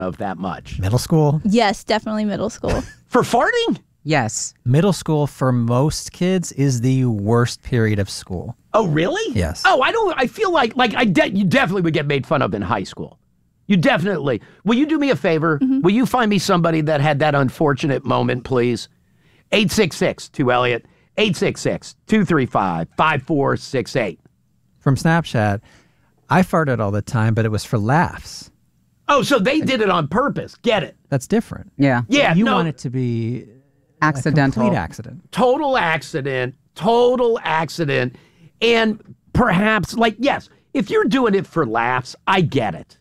of that much. Middle school? Yes, definitely middle school. For farting? Yes. Middle school for most kids is the worst period of school. Oh, really? Yes. Oh, I feel like you definitely would get made fun of in high school. You definitely. Will you do me a favor? Mm-hmm. Will you find me somebody that had that unfortunate moment, please? 866-2-ELLIOT, 866-235-5468. From Snapchat, I farted all the time, but it was for laughs. Oh, so they did it on purpose. Get it. That's different. Yeah. Yeah, You no, want it to be Accidental. a complete accident. total accident. And perhaps, yes, if you're doing it for laughs, I get it.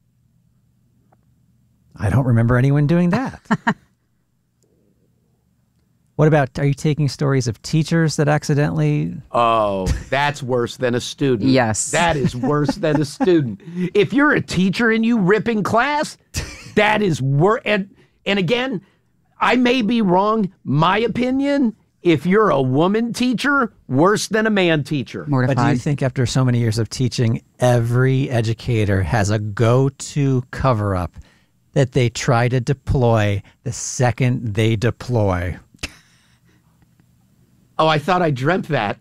I don't remember anyone doing that. What about, are you taking stories of teachers that accidentally... Oh, that's worse than a student. Yes. That is worse than a student. If you're a teacher and you rip in class, that is worse. And again, I may be wrong. My opinion, if you're a woman teacher, worse than a man teacher. Mortified. But do you think after so many years of teaching, every educator has a go-to cover-up that they try to deploy the second they deploy? Oh, I thought I dreamt that.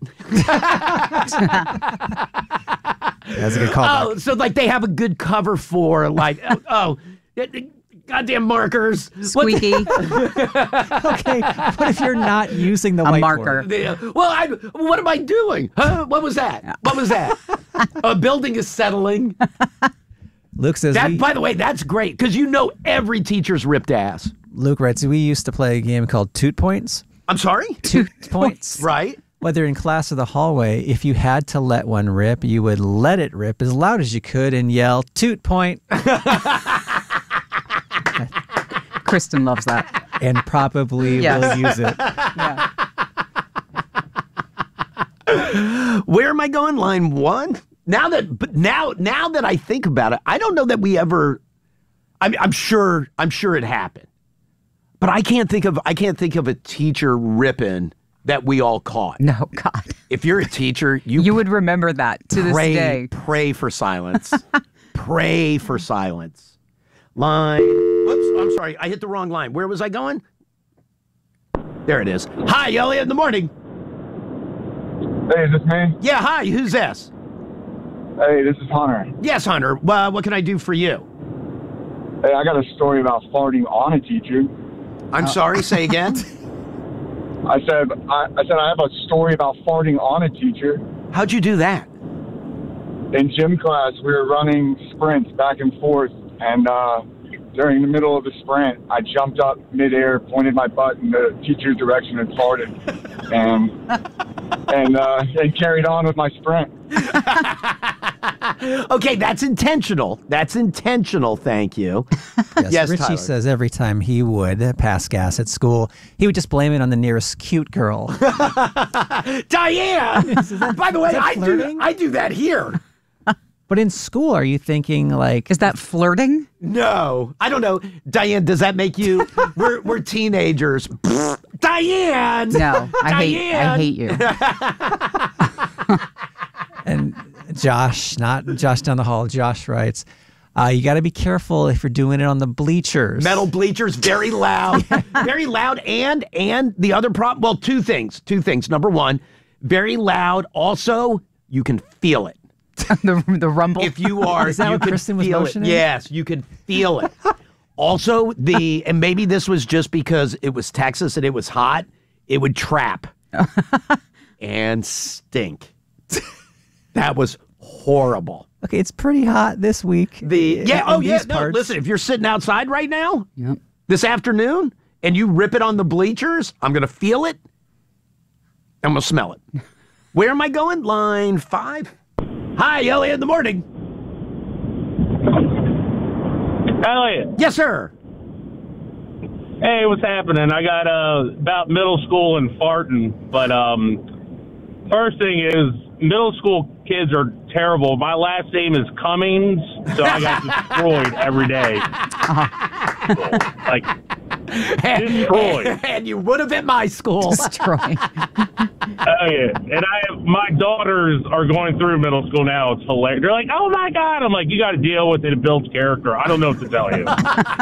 That's a good callback. Oh, so they have a good cover for goddamn markers. Squeaky. Okay, what if you're not using the A whiteboard? marker. What am I doing? Huh? What was that? What was that? A building is settling. Luke says, By the way, that's great because every teacher's ripped ass. Luke writes, we used to play a game called Toot Points. I'm sorry? Toot Points. Right? Whether in class or the hallway, if you had to let one rip, you would let it rip as loud as you could and yell, Toot Point. Kristen loves that. And probably Yes. will use it. Yeah. Where am I going? Line 1? Now that I think about it, I don't know that we ever. I'm sure it happened, but I can't think of a teacher ripping that we all caught. No, God. If you're a teacher, You would remember that to this day. Pray for silence. Pray for silence. Line. Whoops, I'm sorry. I hit the wrong line. Where was I going? There it is. Hi, Elliot, in the morning. Hey, is this me? Yeah, hi. Who's this? Hey, this is Hunter. Yes, Hunter. What can I do for you? Hey, I got a story about farting on a teacher. I'm sorry. Say again. I said I have a story about farting on a teacher. How'd you do that? In gym class, we were running sprints back and forth, and during the middle of the sprint, I jumped up midair, pointed my butt in the teacher's direction, and farted, and carried on with my sprint. Okay, that's intentional. That's intentional. Thank you. Yes, Richie Tyler. says every time he would pass gas at school, he would just blame it on the nearest cute girl. Diane. By the way, that flirting? I do that here. But in school, are you thinking like... Is that flirting? No, I don't know. Diane, does that make you? We're teenagers. Diane. No, I hate you. And Josh, not Josh down the hall, Josh writes, you got to be careful if you're doing it on the bleachers. Metal bleachers, very loud, very loud, and the other problem. Well, two things. Number one, very loud. Also, you can feel it. the rumble. If you are, Is that you what can Kristen was feel it. motioning? Yes, you can feel it. Also, and maybe this was just because it was Texas and it was hot, it would trap and stink. That was horrible. Okay, it's pretty hot this week. No, these parts. listen, if you're sitting outside right now, Yep. this afternoon, and you rip it on the bleachers, I'm going to feel it. I'm going to smell it. Where am I going? Line 5. Hi, Elliot, in the morning. Elliot, Yes, sir. hey, what's happening? I got about middle school and farting, but first thing is middle school kids are terrible. My last name is Cummings, so I got destroyed every day. Like Destroyed. And you would have at my school. Destroying. Oh yeah, and my daughters are going through middle school now. It's hilarious. They're like, "Oh my god!" I'm like, "You got to deal with it. It builds character." I don't know what to tell you.